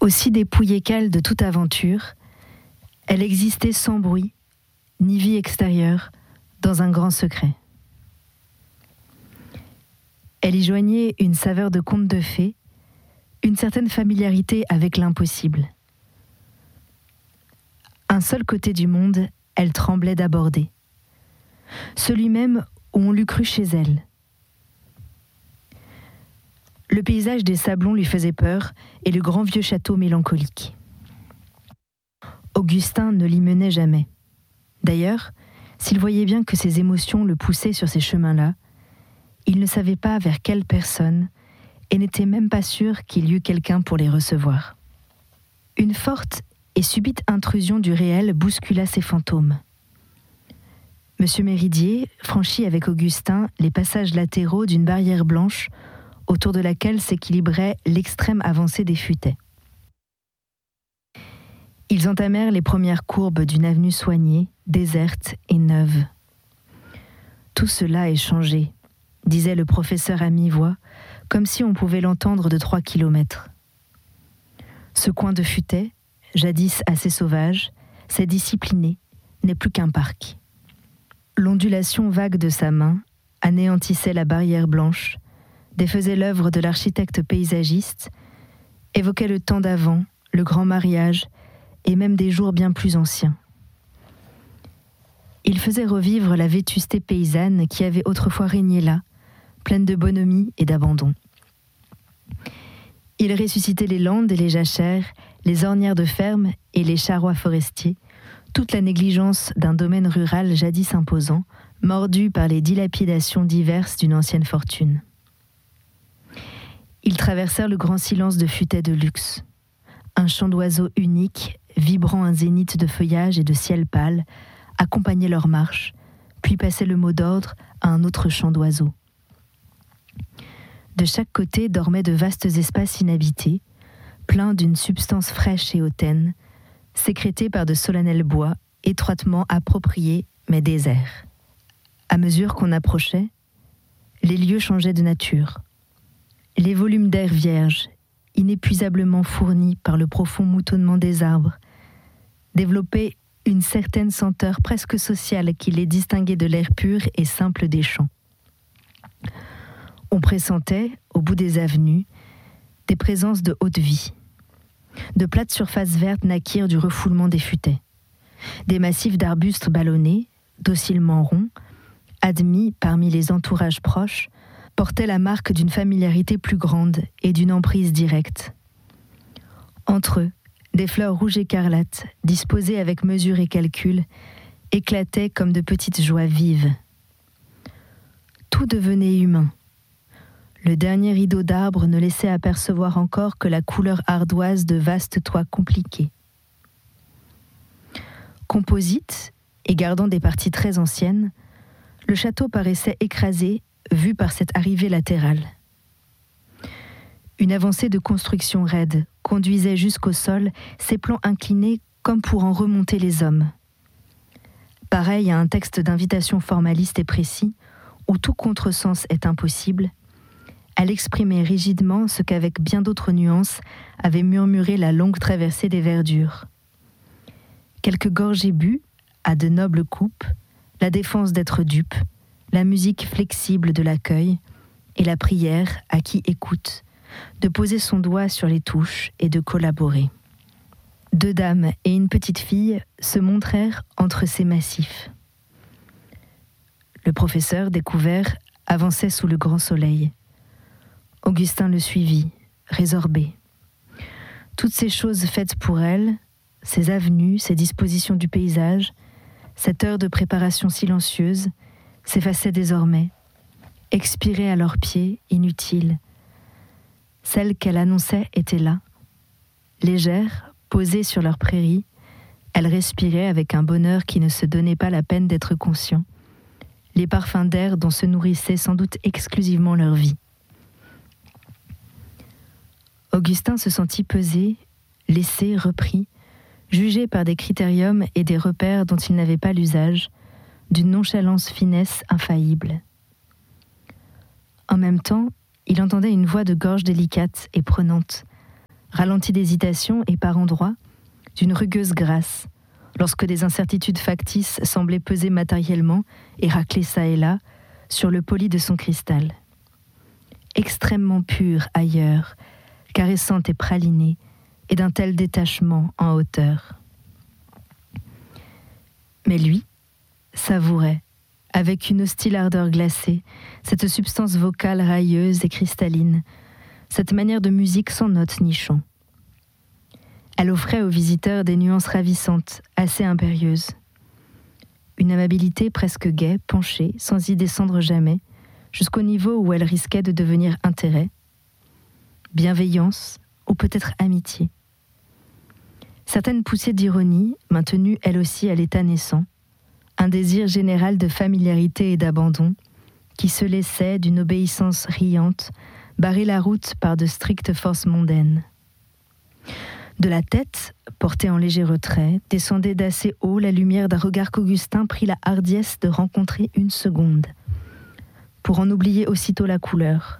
Aussi dépouillée qu'elle de toute aventure, elle existait sans bruit, ni vie extérieure, dans un grand secret. Elle y joignait une saveur de conte de fées, une certaine familiarité avec l'impossible. Un seul côté du monde, elle tremblait d'aborder. Celui même où on l'eût cru chez elle. Le paysage des Sablons lui faisait peur et le grand vieux château mélancolique. Augustin ne l'y menait jamais. D'ailleurs, s'il voyait bien que ses émotions le poussaient sur ces chemins-là, il ne savait pas vers quelle personne et n'était même pas sûr qu'il y eût quelqu'un pour les recevoir. Une forte et subite intrusion du réel bouscula ses fantômes. Monsieur Méridier franchit avec Augustin les passages latéraux d'une barrière blanche autour de laquelle s'équilibrait l'extrême avancée des futaies. Ils entamèrent les premières courbes d'une avenue soignée, déserte et neuve. Tout cela est changé, disait le professeur à mi-voix, comme si on pouvait l'entendre de 3 kilomètres. Ce coin de futaie, jadis assez sauvage, s'est discipliné, n'est plus qu'un parc. L'ondulation vague de sa main anéantissait la barrière blanche, défaisait l'œuvre de l'architecte paysagiste, évoquait le temps d'avant, le grand mariage, et même des jours bien plus anciens. Il faisait revivre la vétusté paysanne qui avait autrefois régné là, pleine de bonhomie et d'abandon. Il ressuscitait les landes et les jachères, les ornières de ferme et les charrois forestiers, toute la négligence d'un domaine rural jadis imposant, mordu par les dilapidations diverses d'une ancienne fortune. Ils traversèrent le grand silence de futaies de luxe. Un chant d'oiseaux unique, vibrant un zénith de feuillage et de ciel pâle, accompagnait leur marche, puis passait le mot d'ordre à un autre chant d'oiseaux. De chaque côté dormaient de vastes espaces inhabités, pleins d'une substance fraîche et hautaine, sécrétés par de solennels bois, étroitement appropriés mais déserts. À mesure qu'on approchait, les lieux changeaient de nature. Les volumes d'air vierge, inépuisablement fournis par le profond moutonnement des arbres, développaient une certaine senteur presque sociale qui les distinguait de l'air pur et simple des champs. On pressentait, au bout des avenues, des présences de haute vie. De plates surfaces vertes naquirent du refoulement des futaies. Des massifs d'arbustes ballonnés, docilement ronds, admis parmi les entourages proches, portaient la marque d'une familiarité plus grande et d'une emprise directe. Entre eux, des fleurs rouges écarlates, disposées avec mesure et calcul, éclataient comme de petites joies vives. Tout devenait humain. Le dernier rideau d'arbres ne laissait apercevoir encore que la couleur ardoise de vastes toits compliqués. Composite, et gardant des parties très anciennes, le château paraissait écrasé, vu par cette arrivée latérale. Une avancée de construction raide conduisait jusqu'au sol, ses plans inclinés comme pour en remonter les hommes. Pareil à un texte d'invitation formaliste et précis, où tout contresens est impossible, elle exprimait rigidement ce qu'avec bien d'autres nuances avait murmuré la longue traversée des verdures. Quelques gorgées bues, à de nobles coupes, la défense d'être dupe, la musique flexible de l'accueil et la prière à qui écoute, de poser son doigt sur les touches et de collaborer. 2 dames et une petite fille se montrèrent entre ces massifs. Le professeur, découvert, avançait sous le grand soleil. Augustin le suivit, résorbé. Toutes ces choses faites pour elle, ces avenues, ces dispositions du paysage, cette heure de préparation silencieuse, s'effaçaient désormais, expiraient à leurs pieds, inutiles. Celle qu'elle annonçait était là. Légère, posée sur leur prairie, elle respirait avec un bonheur qui ne se donnait pas la peine d'être conscient, les parfums d'air dont se nourrissait sans doute exclusivement leur vie. Augustin se sentit pesé, laissé, repris, jugé par des critériums et des repères dont il n'avait pas l'usage, d'une nonchalance finesse infaillible. En même temps, il entendait une voix de gorge délicate et prenante, ralenti d'hésitation et par endroits, d'une rugueuse grâce, lorsque des incertitudes factices semblaient peser matériellement et racler çà et là sur le poli de son cristal. Extrêmement pure ailleurs, caressante et pralinée, et d'un tel détachement en hauteur. Mais lui savourait, avec une hostile ardeur glacée, cette substance vocale railleuse et cristalline, cette manière de musique sans notes ni chant. Elle offrait aux visiteurs des nuances ravissantes, assez impérieuses. Une amabilité presque gaie, penchée, sans y descendre jamais, jusqu'au niveau où elle risquait de devenir intérêt, bienveillance ou peut-être amitié. Certaines poussées d'ironie, maintenues elles aussi à l'état naissant, un désir général de familiarité et d'abandon, qui se laissait, d'une obéissance riante, barrer la route par de strictes forces mondaines. De la tête, portée en léger retrait, descendait d'assez haut la lumière d'un regard qu'Augustin prit la hardiesse de rencontrer une seconde, pour en oublier aussitôt la couleur.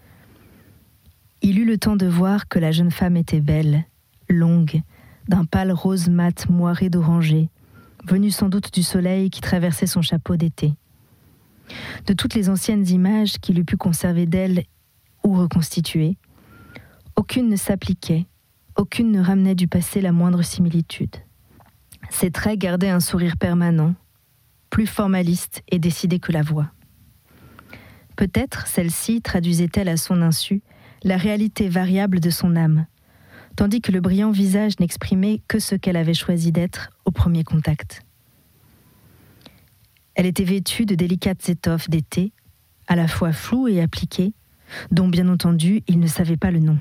Il eut le temps de voir que la jeune femme était belle, longue, d'un pâle rose mat moiré d'oranger, venue sans doute du soleil qui traversait son chapeau d'été. De toutes les anciennes images qu'il eût pu conserver d'elle ou reconstituer, aucune ne s'appliquait, aucune ne ramenait du passé la moindre similitude. Ses traits gardaient un sourire permanent, plus formaliste et décidé que la voix. Peut-être celle-ci traduisait-elle à son insu la réalité variable de son âme, tandis que le brillant visage n'exprimait que ce qu'elle avait choisi d'être au premier contact. Elle était vêtue de délicates étoffes d'été, à la fois floues et appliquées, dont bien entendu il ne savait pas le nom.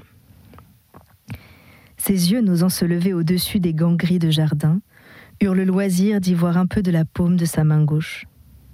Ses yeux, n'osant se lever au-dessus des gants gris de jardin, eurent le loisir d'y voir un peu de la paume de sa main gauche.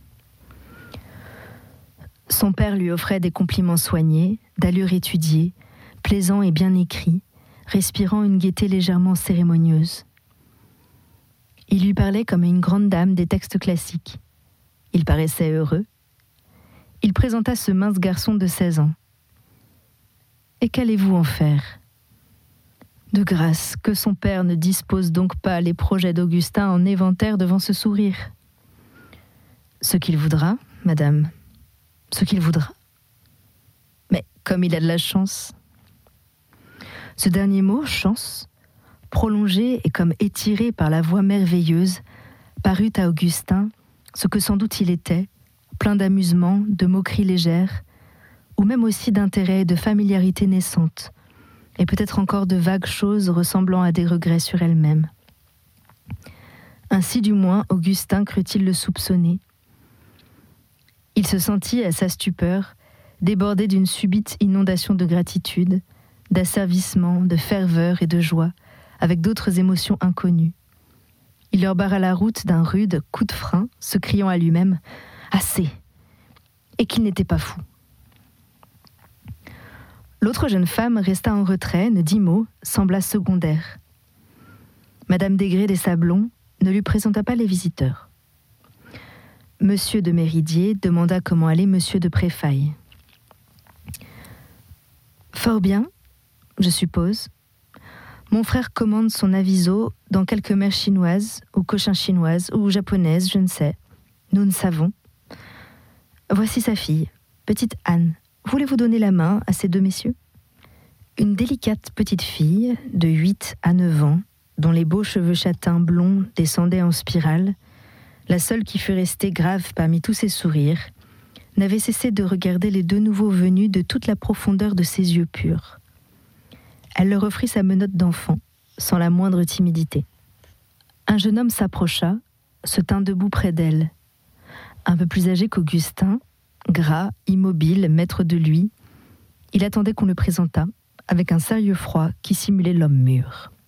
Son père lui offrait des compliments soignés, d'allure étudiée, plaisants et bien écrits, respirant une gaieté légèrement cérémonieuse. Il lui parlait comme à une grande dame des textes classiques. Il paraissait heureux. Il présenta ce mince garçon de 16 ans. « Et qu'allez-vous en faire ?» De grâce, que son père ne dispose donc pas les projets d'Augustin en éventaire devant ce sourire. « Ce qu'il voudra, madame, ce qu'il voudra. Mais comme il a de la chance. » Ce dernier mot, chance, prolongé et comme étiré par la voix merveilleuse, parut à Augustin ce que sans doute il était, plein d'amusement, de moqueries légères, ou même aussi d'intérêt et de familiarité naissante, et peut-être encore de vagues choses ressemblant à des regrets sur elle-même. Ainsi du moins Augustin crut-il le soupçonner. Il se sentit, à sa stupeur, débordé d'une subite inondation de gratitude, d'asservissement, de ferveur et de joie, avec d'autres émotions inconnues. Il leur barra la route d'un rude coup de frein, se criant à lui-même « Assez !» et qu'il n'était pas fou. L'autre jeune femme resta en retrait, ne dit mot, sembla secondaire. Madame Degré des Sablons ne lui présenta pas les visiteurs. Monsieur de Méridier demanda comment allait Monsieur de Préfaille. « Fort bien, je suppose. Mon frère commande son aviso dans quelque mer chinoise, ou cochin chinoise, ou japonaise, je ne sais. Nous ne savons. Voici sa fille, petite Anne. Voulez-vous donner la main à ces deux messieurs ?» Une délicate petite fille, de 8 à 9 ans, dont les beaux cheveux châtains blonds descendaient en spirale, la seule qui fût restée grave parmi tous ses sourires, n'avait cessé de regarder les deux nouveaux venus de toute la profondeur de ses yeux purs. Elle leur offrit sa menotte d'enfant, sans la moindre timidité. Un jeune homme s'approcha, se tint debout près d'elle. Un peu plus âgé qu'Augustin, gras, immobile, maître de lui, il attendait qu'on le présentât, avec un sérieux froid qui simulait l'homme mûr.